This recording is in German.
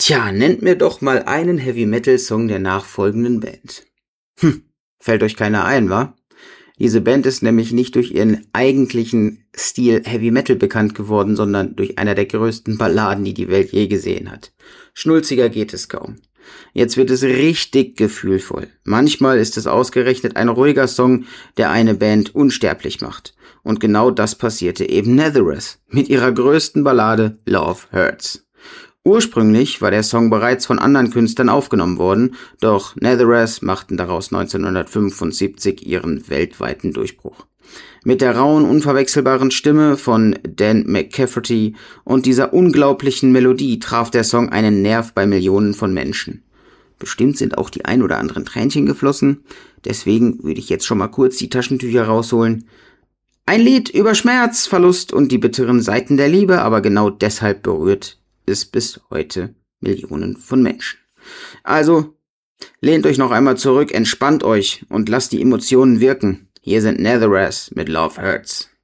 Tja, nennt mir doch mal einen Heavy-Metal-Song der nachfolgenden Band. Fällt euch keiner ein, wa? Diese Band ist nämlich nicht durch ihren eigentlichen Stil Heavy Metal bekannt geworden, sondern durch einer der größten Balladen, die die Welt je gesehen hat. Schnulziger geht es kaum. Jetzt wird es richtig gefühlvoll. Manchmal ist es ausgerechnet ein ruhiger Song, der eine Band unsterblich macht. Und genau das passierte eben Nazareth mit ihrer größten Ballade Love Hurts. Ursprünglich war der Song bereits von anderen Künstlern aufgenommen worden, doch Nazareth machten daraus 1975 ihren weltweiten Durchbruch. Mit der rauen, unverwechselbaren Stimme von Dan McCafferty und dieser unglaublichen Melodie traf der Song einen Nerv bei Millionen von Menschen. Bestimmt sind auch die ein oder anderen Tränchen geflossen, deswegen würde ich jetzt schon mal kurz die Taschentücher rausholen. Ein Lied über Schmerz, Verlust und die bitteren Seiten der Liebe, aber genau deshalb berührt es bis heute Millionen von Menschen. Also, lehnt euch noch einmal zurück, entspannt euch und lasst die Emotionen wirken. Hier sind Nazareth mit Love Hurts.